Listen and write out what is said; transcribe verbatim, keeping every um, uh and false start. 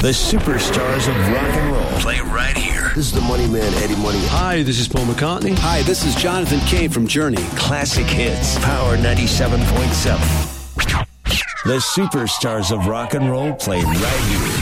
The superstars of rock and roll play right here. This is the Money Man, Eddie Money. Hi, this is Paul McCartney. Hi, this is Jonathan Cain from Journey. Classic hits. Power ninety-seven point seven. The superstars of rock and roll play right here.